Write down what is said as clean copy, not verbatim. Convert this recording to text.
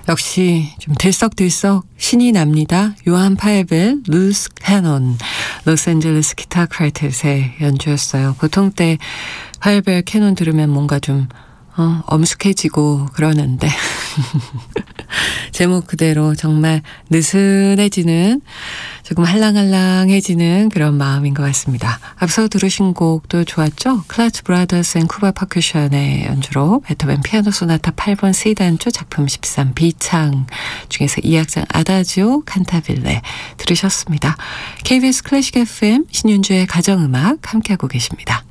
역시 좀 들썩들썩 신이 납니다. 요한 파에벨, 루스 캐논, 로스앤젤레스 기타 쿼텟의 연주였어요. 보통 때 파에벨 캐논 들으면 뭔가 좀 엄숙해지고 그러는데 제목 그대로 정말 느슨해지는, 조금 할랑할랑해지는 그런 마음인 것 같습니다. 앞서 들으신 곡도 좋았죠? 클라츠 브라더스 앤 쿠바 퍼큐션의 연주로 베토벤 피아노 소나타 8번 C단조 작품 13 B창 중에서 2악장 아다지오 칸타빌레 들으셨습니다. KBS 클래식 FM 신윤주의 가정음악 함께하고 계십니다.